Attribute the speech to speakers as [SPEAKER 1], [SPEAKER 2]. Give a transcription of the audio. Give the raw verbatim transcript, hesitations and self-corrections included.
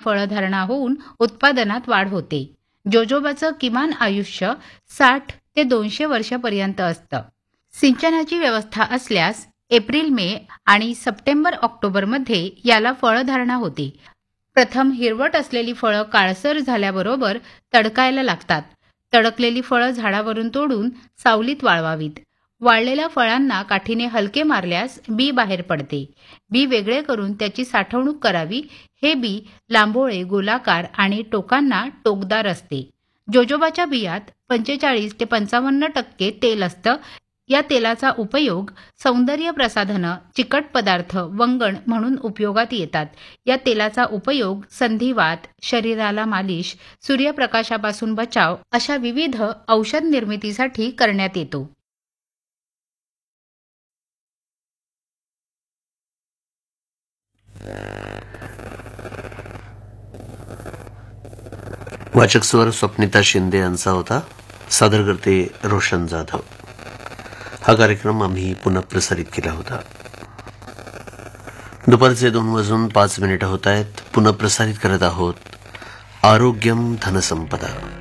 [SPEAKER 1] फळधारणा होऊन उत्पादनात वाढ होते. जोजोबाचं किमान आयुष्य साठ ते दोनशे वर्षापर्यंत असतं. सिंचनाची व्यवस्था असल्यास एप्रिल मे आणि सप्टेंबर ऑक्टोबरमध्ये याला फळधारणा होते. प्रथम हिरवट असलेली फळं काळसर झाल्याबरोबर तडकायला लागतात. तडकलेली फळं झाडावरून तोडून सावलीत वाळवावीत. वाळलेल्या फळांना काठीने हलके मारल्यास बी बाहेर पडते. बी वेगळे करून त्याची साठवणूक करावी. हे बी लांबोळे, गोलाकार आणि टोकांना टोकदार असते. जोजोबाच्या बियात पंचेचाळीस ते पंचावन्न टक्के तेल असतं. या तेलाचा उपयोग सौंदर्य प्रसाधनं, चिकट पदार्थ, वंगण म्हणून उपयोगात येतात. या तेलाचा उपयोग संधिवात, शरीराला मालिश, सूर्यप्रकाशापासून बचाव अशा विविध औषध निर्मितीसाठी करण्यात येतो.
[SPEAKER 2] वाचक स्वर स्वप्निता शिंदे यांचा होता. सादर करते रोशन जाधव. हा कार्यक्रम आम्ही पुन्हा प्रसारित केला होता. दुपारचे दोन वाजून पाच मिनिटं होत आहेत. पुन्हा प्रसारित करत आहोत आरोग्यम धनसंपदा.